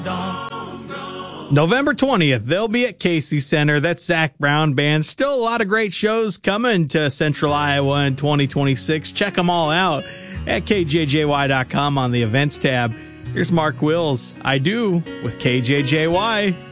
November 20th, they'll be at Casey Center. That's Zach Brown Band. Still a lot of great shows coming to Central Iowa in 2026. Check them all out at kjjy.com on the events tab. Here's Mark Wills, I Do, with KJJY.